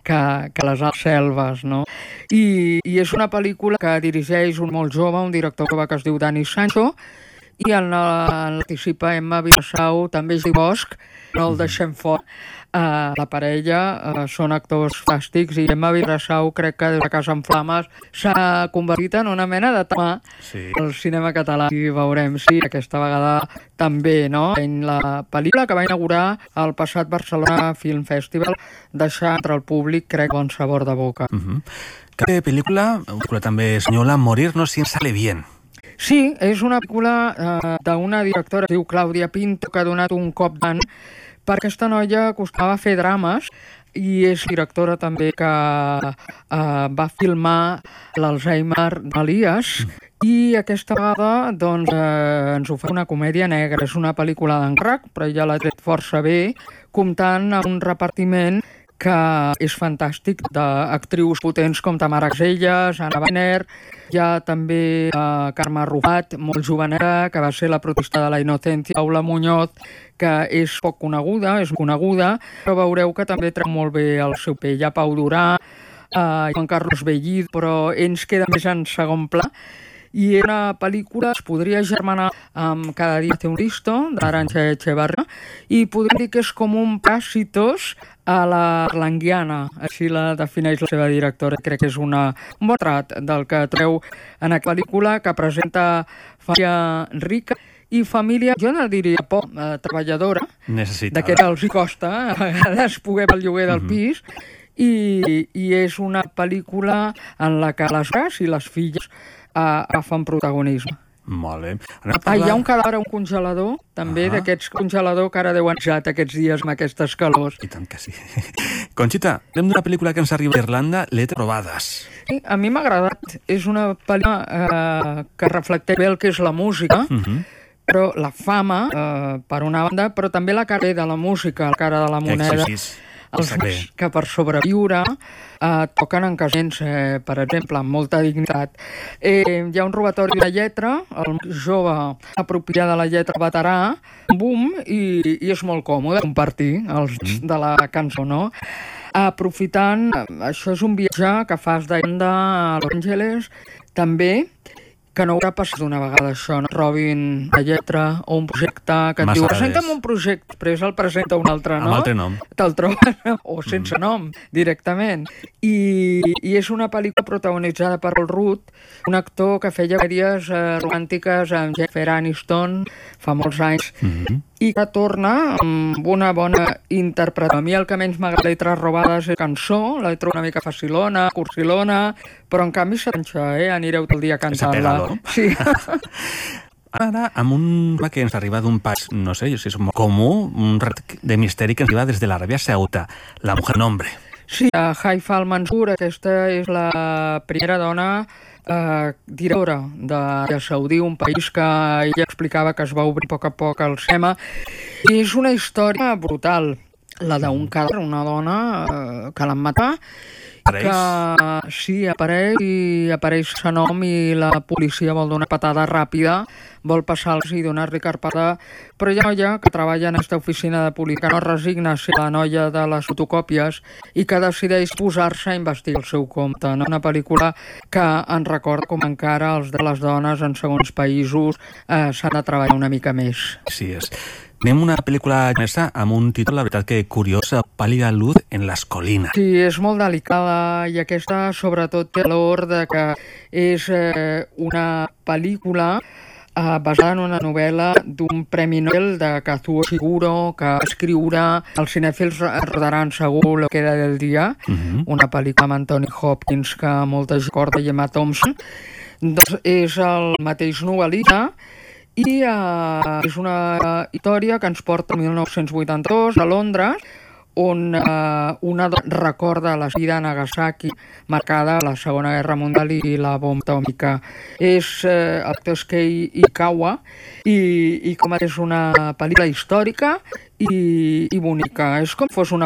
que les selves, no? I és una pel·lícula que dirigeix un molt jove, un director jove que es diu Dani Sancho, i en participa Emma Vilassau, també és Bosch, no el deixem fora. La parella són actors fàstics i Emma Vilassau crec que des de Casa en Flames s'ha convertit en una mena de tema al cinema català. I veurem si aquesta vegada també, no? En la pel·lícula que va inaugurar el passat Barcelona Film Festival, deixar entre el públic, crec, bon sabor de boca. Cada pel·lícula també espanyola, Morir-nos si ens sale bien. Sí, és una pel·lícula d'una directora que diu Clàudia Pinto, que ha donat un cop d'any per aquesta noia acostumava a fer drames i és directora també que va filmar l'Alzheimer d'Elias i aquesta vegada doncs, ens ofereix una comèdia negra. És una pel·lícula d'encàrrec, però ella l'ha tret força bé, comptant amb un repartiment que és fantàstic, d'actrius potents com Tamara Axelles, Anna Weiner, hi ha també Carme Arrufat, molt joveneta, que va ser la protagonista de La Inocencia, Paula Muñoz, que és poc coneguda, és coneguda, però veureu que també treu molt bé el seu pell. Hi ha Pau Durà, Juan Carlos Bellido, però ells queden més en segon pla. I una pel·lícula es podria germanar amb Cada dia té un listo, d'Arantxa Echevarria, i podríem dir que és com un Parásitos a la erlanguiana, així la defineix la seva directora. Crec que és un bon retrat del que treu en aquesta pel·lícula, que presenta família rica i família, jo no diria treballadora, d'aquest els hi costa a vegades poder pel lloguer del pis, i és una pel·lícula en la que les grans i les filles agafen protagonisme. Molt bé. Hi ha un cadàver a un congelador, també, d'aquests congelador que ara deuen usat aquests dies amb aquestes calors. I tant que sí. Conxita, anem d'una pel·lícula que ens arriba d'Irlanda, Letras robades. Sí, a mi m'ha agradat. És una pel·lícula que reflecteix bé el que és la música, però la fama, per una banda, però també la cara de la música, la cara de la moneda. Els que per sobreviure toquen en casaments, per exemple, amb molta dignitat. Hi ha un robatori de lletra, el jove apropia de la lletra veterà, boom, i és molt còmode compartir els de la cançó, no? Aprofitant, això és un viatge que fas d'Irlanda a Los Angeles, també, que no haurà passat una vegada això, no? Robin la lletra o un projecte que et diu presenta'm un projecte, després el presenta un altre, no? Amb altre nom. Te'l trobes, o sense nom, directament. I és una pel·lícula protagonitzada per Paul Rudd, un actor que feia comèdies romàntiques amb Jennifer Aniston fa molts anys, i que torna amb una bona interpretació. A mi el que menys m'agrada Letras robades és cançó, la trobo una mica facilona, cursilona, però en canvi s'enganxa, anireu tot el dia cantant-la. Sí. Ara, amb un tema que ens arriba d'un pas, no sé si és molt comú, un ret de misteri que ens arriba des de l'Aràbia Saudita, La mujer nombre. Sí, Haifa al-Mansour, aquesta és la primera dona directora d'Aràbia Saudí, un país que ella explicava que es va obrir a poc al cinema. I és una història brutal, la d'un cadàver, una dona que l'han matat, que sí, apareix el nom i la policia vol donar patada ràpida, vol passar-los i donar-li carpeta, però hi ha una noia que treballa en aquesta oficina de policia que no resigna a ser la noia de les fotocòpies i que decideix posar-se a investigar el seu compte. Una pel·lícula que ens recorda com encara els de les dones en segons països s'han de treballar una mica més. Sí, és. Anem una pel·lícula japonesa amb un títol, la veritat que curiosa, Pálida luz en las colinas. Sí, és molt delicada i aquesta sobretot té valor de que és una pel·lícula basada en una novel·la d'un premi Nobel de Kazuo Ishiguro, que va escriure, els cinèfils recordaran segur Lo que era del dia, una pel·lícula amb Anthony Hopkins que molta gent recorda, i Emma Thompson. Doncs és el mateix novel·lista i és una història que ens porta al 1982 a Londres, on una recorda la vida a Nagasaki marcada a la Segona Guerra Mundial i la bomba atòmica. És el Kei Ikawa i com és una pel·lícula històrica i bonica. És com fos una